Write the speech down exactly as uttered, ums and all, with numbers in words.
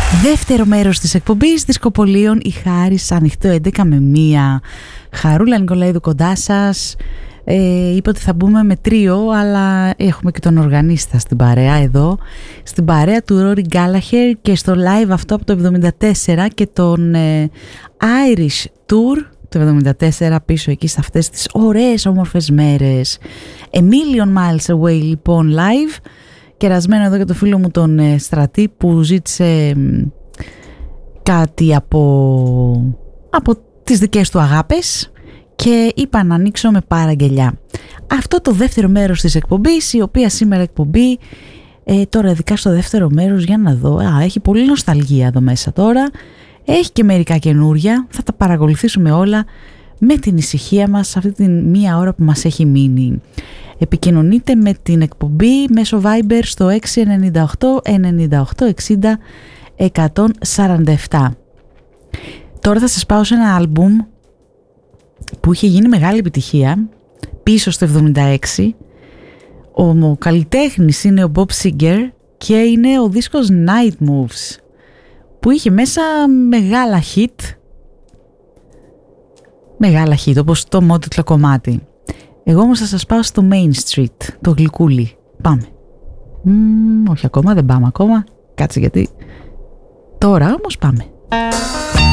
Δεύτερο μέρος της εκπομπής Δισκοπολίων, η Χάρις, ανοιχτό έντεκα με μία. Χαρούλα Νικολαίδου κοντά σας. Ε, είπε ότι θα μπούμε με τρίο, αλλά έχουμε και τον οργανίστα στην παρέα εδώ, στην παρέα του Ρόρι Γκάλαχερ, και στο live αυτό από το εβδομήντα τέσσερα και τον ε, Irish Tour το εβδομήντα τέσσερα, πίσω εκεί σε αυτές τις ωραίες όμορφες μέρες. A Million Miles Away λοιπόν live, κερασμένο εδώ για το φίλο μου τον ε, Στρατή, που ζήτησε ε, κάτι από, από τις δικές του αγάπες, και είπα να ανοίξω με παραγγελιά. Αυτό το δεύτερο μέρος της εκπομπής, η οποία σήμερα εκπομπή, ε, τώρα ειδικά στο δεύτερο μέρος, για να δω, α, έχει πολύ νοσταλγία εδώ μέσα τώρα, έχει και μερικά καινούρια, θα τα παρακολουθήσουμε όλα με την ησυχία μας αυτή την μία ώρα που μας έχει μείνει. Επικοινωνείτε με την εκπομπή μέσω Viber στο έξι εννιά οκτώ εννιά οκτώ εξήντα εκατόν σαράντα επτά. Τώρα θα σας πάω σε ένα άλμπουμ που είχε γίνει μεγάλη επιτυχία πίσω στο εβδομήντα έξι. Ο καλλιτέχνης είναι ο Bob Seger και είναι ο δίσκος Night Moves, που είχε μέσα μεγάλα hit, μεγάλα hit όπως το μότιτλο κομμάτι. Εγώ όμως θα σας πάω στο Main Street, το γλυκούλι. Πάμε. Μ, όχι ακόμα, δεν πάμε ακόμα. Κάτσε, γιατί τώρα όμως πάμε.